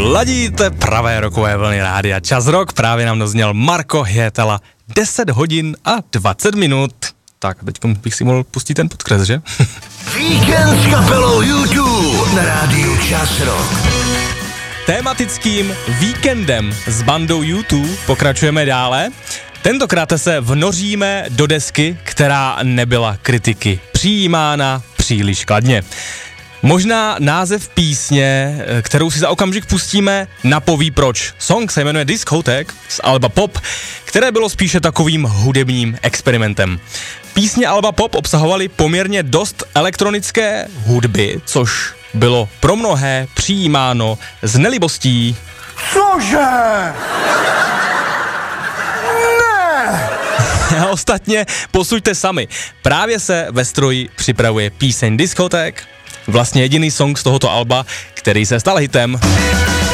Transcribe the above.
Ladíte pravé rokové vlny rádia Čas Rock, právě nám dozněl Marko Hyetala, 10 hodin a 20 minut. Tak, teď bych si mohl pustit ten podkres, že? Víkend s kapelou U2 na rádiu Čas Rock. Tématickým víkendem s bandou U2 pokračujeme dále. Tentokrát se vnoříme do desky, která nebyla kritiky přijímána příliš kladně. Možná název písně, kterou si za okamžik pustíme, napoví proč. Song se jmenuje Discotheque z alba Pop, které bylo spíše takovým hudebním experimentem. Písně alba Pop obsahovaly poměrně dost elektronické hudby, což bylo pro mnohé přijímáno s nelibostí. Cože? Ne! A ostatně posuďte sami. Právě se ve stroji připravuje píseň Discotheque, vlastně jediný song z tohoto alba, který se stal hitem.